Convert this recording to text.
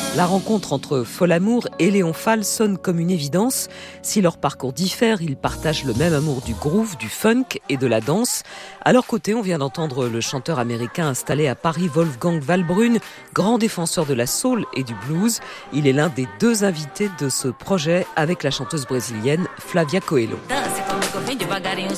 La rencontre entre Folamour et Léon Fall sonne comme une évidence. Si leurs parcours diffèrent, ils partagent le même amour du groove, du funk et de la danse. À leur côté, on vient d'entendre le chanteur américain installé à Paris, Wolfgang Valbrune, grand défenseur de la soul et du blues. Il est l'un des deux invités de ce projet avec la chanteuse brésilienne Flavia Coelho. Dança comigo, vem devagarinho,